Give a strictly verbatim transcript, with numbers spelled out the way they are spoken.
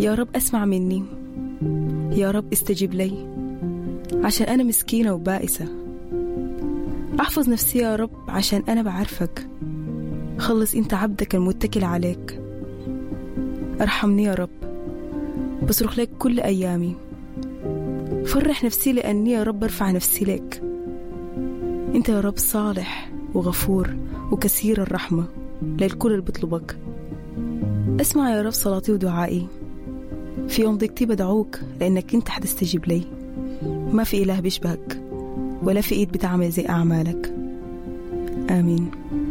يا رب أسمع مني، يا رب استجب لي عشان أنا مسكينة وبائسة. أحفظ نفسي يا رب عشان أنا بعرفك. خلص أنت عبدك المتكل عليك. أرحمني يا رب، بصرخ لك كل أيامي. فرح نفسي لأني يا رب برفع نفسي لك. أنت يا رب صالح وغفور وكثير الرحمة للكل اللي بطلبك. اسمع يا رب صلاتي ودعائي. في يوم ضيقتي بدعوك لأنك أنت حتستجيب لي. ما في إله بيشبهك ولا في إيد بتعمل زي أعمالك. آمين.